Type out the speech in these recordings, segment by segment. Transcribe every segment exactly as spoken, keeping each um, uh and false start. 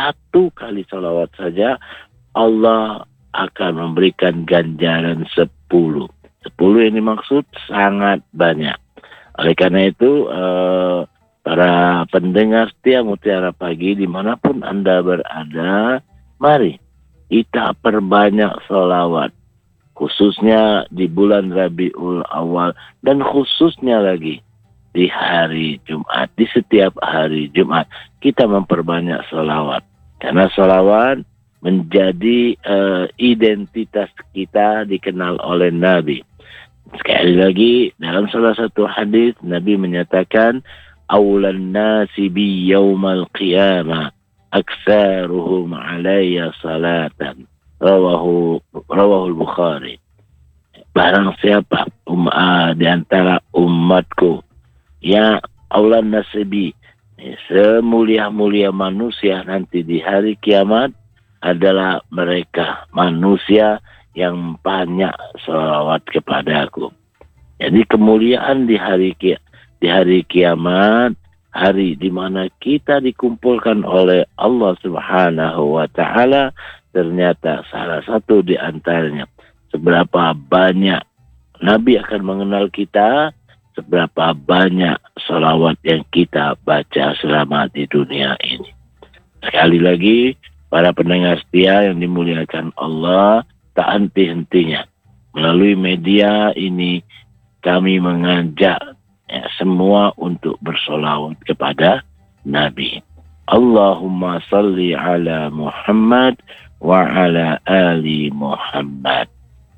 satu kali salawat saja, Allah akan memberikan ganjaran sepuluh. Sepuluh yang dimaksud sangat banyak. Oleh karena itu, uh, para pendengar setia Mutiara Pagi dimanapun Anda berada, mari kita perbanyak sholawat. Khususnya di bulan Rabiul Awal dan khususnya lagi di hari Jumat. Di setiap hari Jumat kita memperbanyak sholawat. Karena sholawat menjadi uh, identitas kita dikenal oleh Nabi. Sekali lagi dalam salah satu hadis Nabi menyatakan, awlan nasi bi yaumal qiyamah aksaruhum alayya salatan, rawahu rawahul Bukhari. Barang siapa um, uh, di antara umatku ya awlan nasi bi, semulia-mulia manusia nanti di hari kiamat adalah mereka manusia yang banyak sholawat kepadaku. Jadi kemuliaan di hari kiamat Di hari kiamat, hari di mana kita dikumpulkan oleh Allah Subhanahu wa Ta'ala, ternyata salah satu di antaranya seberapa banyak Nabi akan mengenal kita, seberapa banyak sholawat yang kita baca selama di dunia ini. Sekali lagi, para pendengar setia yang dimuliakan Allah, tak henti-hentinya melalui media ini kami mengajak ya, semua untuk bersolawat kepada Nabi. Allahumma salli ala Muhammad wa ala ali Muhammad.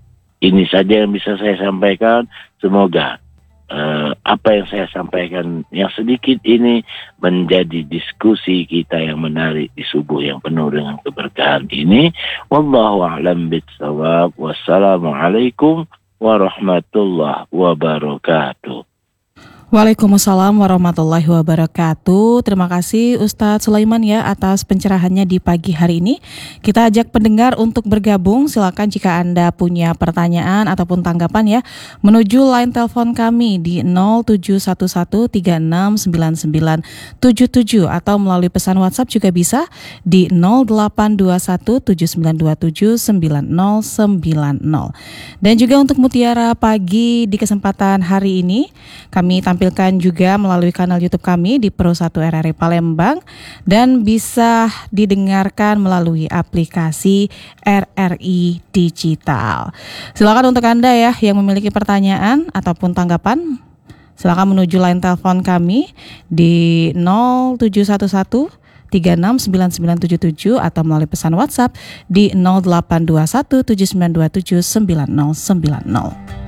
Ini saja yang bisa saya sampaikan. Semoga uh, apa yang saya sampaikan yang sedikit ini menjadi diskusi kita yang menarik di subuh yang penuh dengan keberkahan ini. Wallahu a'lam bishawab. Wassalamualaikum warahmatullahi wabarakatuh. Waalaikumsalam warahmatullahi wabarakatuh. Terima kasih Ustadz Sulaiman ya atas pencerahannya di pagi hari ini. Kita ajak pendengar untuk bergabung. Silakan jika Anda punya pertanyaan ataupun tanggapan ya, menuju line telepon kami di nol tujuh satu satu tiga enam sembilan sembilan tujuh tujuh atau melalui pesan WhatsApp juga bisa di nol delapan dua satu tujuh sembilan dua tujuh sembilan nol sembilan nol. Dan juga untuk Mutiara Pagi di kesempatan hari ini kami tampilkan juga melalui kanal YouTube kami di Pro satu R R I Palembang dan bisa didengarkan melalui aplikasi R R I Digital. Silakan untuk Anda ya yang memiliki pertanyaan ataupun tanggapan, silakan menuju line telepon kami di nol tujuh satu satu tiga enam sembilan sembilan tujuh tujuh atau melalui pesan WhatsApp di nol delapan dua satu tujuh sembilan dua tujuh sembilan nol sembilan nol.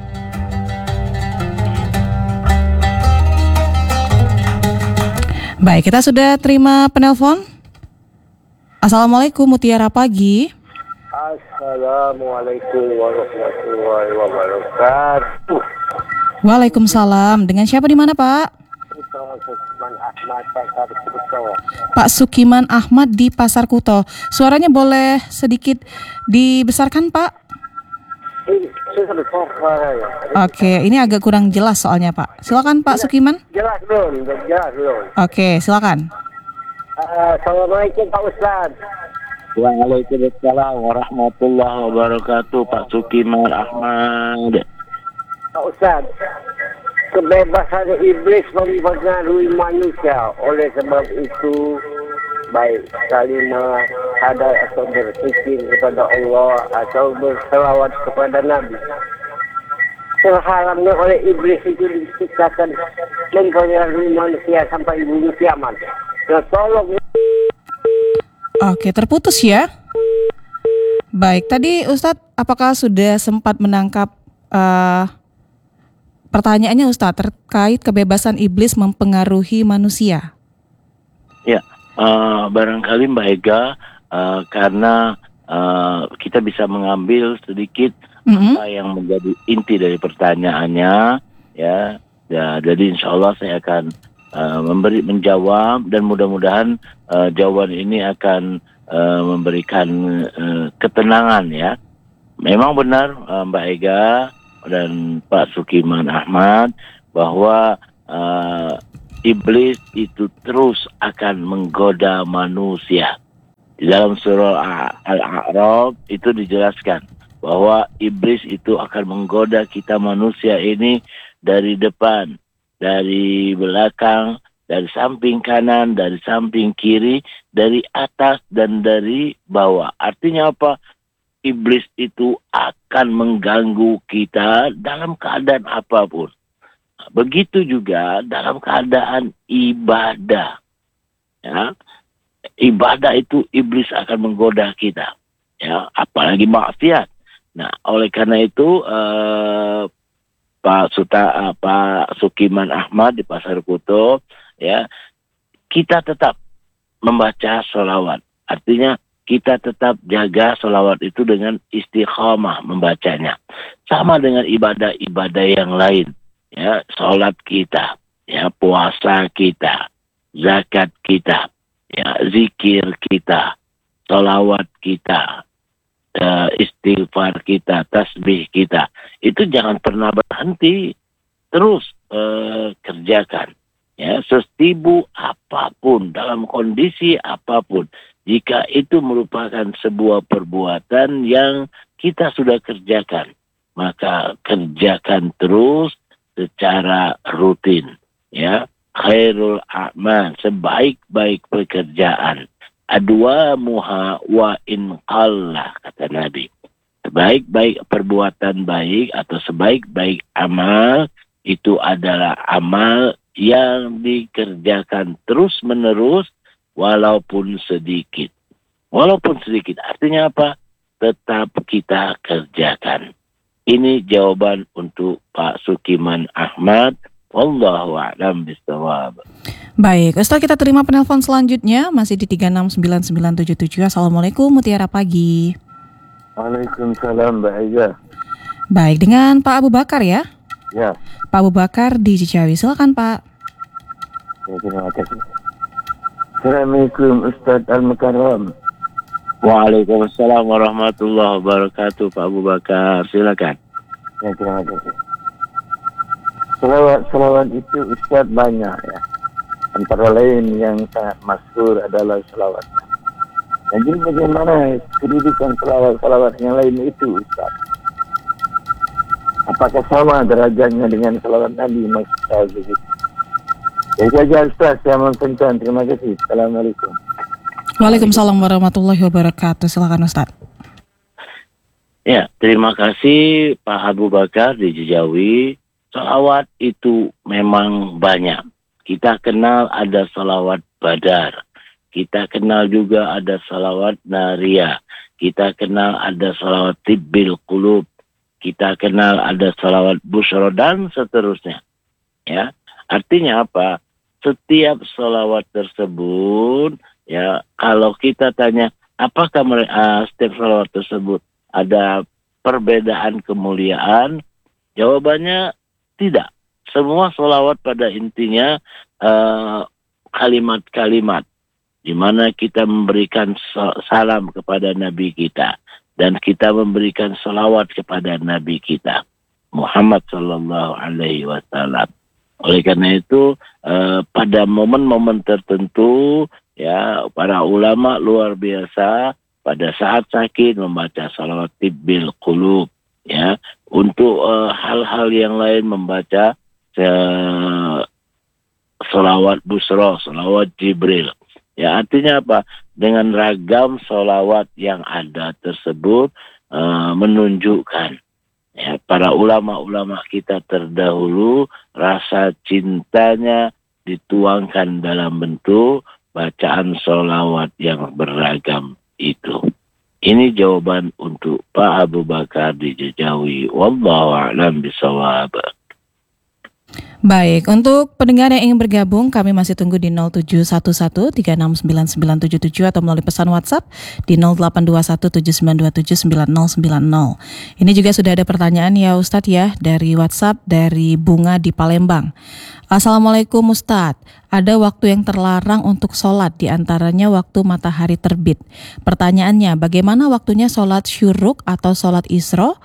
Baik, kita sudah terima penelpon. Assalamualaikum Mutiara Pagi. Assalamualaikum warahmatullahi wabarakatuh. Waalaikumsalam. Dengan siapa di mana Pak? Pak Sukiman Ahmad di Pasar Kuto. Suaranya boleh sedikit dibesarkan Pak? Oke, ini agak kurang jelas soalnya Pak. Silakan Pak Sukiman. Jelas belum? Jelas belum? Oke, silakan. Uh, Assalamualaikum Pak Ustaz. Waalaikumsalam warahmatullahi wabarakatuh. Pak Sukiman Ahmad. Pak Ustaz, kebebasan iblis mempengaruhi manusia. Oleh sebab itu, baik saling menghadap atau berzikir kepada Allah atau berselawat kepada Nabi. Terhalamnya oleh iblis itu diciptakan mempengaruhi manusia sampai bunuh kiamat. Nah, tolong. Oke, terputus ya. Baik, tadi Ustadz apakah sudah sempat menangkap uh, pertanyaannya Ustadz terkait kebebasan iblis mempengaruhi manusia? Ya. Uh, barangkali Mbak Ega uh, karena uh, kita bisa mengambil sedikit mm-hmm. apa yang menjadi inti dari pertanyaannya ya, ya jadi insya Allah saya akan uh, memberi menjawab dan mudah-mudahan uh, jawaban ini akan uh, memberikan uh, ketenangan ya. Memang benar uh, Mbak Ega dan Pak Sukiman Ahmad bahwa uh, iblis itu terus akan menggoda manusia. Di dalam surah Al-A'raf itu dijelaskan bahwa iblis itu akan menggoda kita manusia ini dari depan, dari belakang, dari samping kanan, dari samping kiri, dari atas dan dari bawah. Artinya apa? Iblis itu akan mengganggu kita dalam keadaan apapun. Begitu juga dalam keadaan ibadah. Ya. Ibadah itu iblis akan menggoda kita, ya, apalagi maksiat. Nah, oleh karena itu uh, Pak Suta, uh, Pak Sukiman Ahmad di Pasar Kuto, ya, kita tetap membaca sholawat. Artinya kita tetap jaga sholawat itu dengan istiqamah membacanya, sama dengan ibadah-ibadah yang lain, ya, sholat kita, ya, puasa kita, zakat kita. Ya, zikir kita, salawat kita, uh, istighfar kita, tasbih kita, itu jangan pernah berhenti, terus uh, kerjakan. Ya, sesibuk apapun, dalam kondisi apapun, jika itu merupakan sebuah perbuatan yang kita sudah kerjakan, maka kerjakan terus secara rutin. Ya. Khairul a'mal, sebaik-baik pekerjaan, adwa muha wa in qalla, kata Nabi. Sebaik-baik perbuatan baik atau sebaik-baik amal itu adalah amal yang dikerjakan terus-menerus walaupun sedikit. Walaupun sedikit, artinya apa? Tetap kita kerjakan. Ini jawaban untuk Pak Sukiman Ahmad. Wallahu a'lam bishawab. Baik, Ustaz, kita terima penelpon selanjutnya masih di tiga enam sembilan sembilan tujuh tujuh. Assalamualaikum, Mutiara Pagi. Waalaikumsalam, Mbak Aiza. Baik, dengan Pak Abu Bakar ya? Ya. Pak Abu Bakar di Cicawi, silakan Pak. Ya, terima kasih. Assalamualaikum Ustaz Al-Mukarram. Waalaikumsalam warahmatullahi wabarakatuh, Pak Abu Bakar, silakan. Ya, terima kasih. Selawat-selawat itu Ustaz banyak ya. Antara lain yang sangat masyhur adalah selawat. Jadi bagaimana kedudukan selawat-selawat yang lain itu Ustaz? Apakah sama derajatnya dengan selawat Nabi maksud saya begitu? Ya saja Ustaz, saya mohon pencahayaan. Terima kasih. Assalamualaikum. Waalaikumsalam warahmatullahi wabarakatuh. Silakan Ustaz. Ya, terima kasih Pak Abu Bakar di Cicawi. Salawat itu memang banyak. Kita kenal ada salawat Badar. Kita kenal juga ada salawat Naria. Kita kenal ada salawat Tibbil Qulub. Kita kenal ada salawat Busyra dan seterusnya. Ya, artinya apa? Setiap salawat tersebut, ya, kalau kita tanya apakah uh, setiap salawat tersebut ada perbedaan kemuliaan, jawabannya tidak. Semua sholawat pada intinya uh, kalimat-kalimat di mana kita memberikan salam kepada Nabi kita dan kita memberikan sholawat kepada Nabi kita Muhammad Sallallahu Alaihi Wasallam. Oleh karena itu uh, pada momen-momen tertentu, ya, para ulama luar biasa pada saat sakit membaca sholawat Tibbil Qulub. Ya, untuk uh, hal-hal yang lain membaca uh, sholawat Busra, sholawat Jibril. Ya, artinya apa? Dengan ragam sholawat yang ada tersebut uh, menunjukkan, ya, para ulama-ulama kita terdahulu rasa cintanya dituangkan dalam bentuk bacaan sholawat yang beragam itu. Ini jawaban untuk Pak Abu Bakar di Cicawi. Wallahu a'lam bishawab. Baik, untuk pendengar yang ingin bergabung, kami masih tunggu di nol tujuh satu satu tiga enam sembilan sembilan tujuh tujuh atau melalui pesan WhatsApp di nol delapan dua satu tujuh sembilan dua tujuh sembilan nol sembilan nol. Ini juga sudah ada pertanyaan ya Ustadz ya, dari WhatsApp dari Bunga di Palembang. Assalamualaikum Ustadz, ada waktu yang terlarang untuk sholat, diantaranya waktu matahari terbit. Pertanyaannya, bagaimana waktunya sholat syuruk atau sholat isra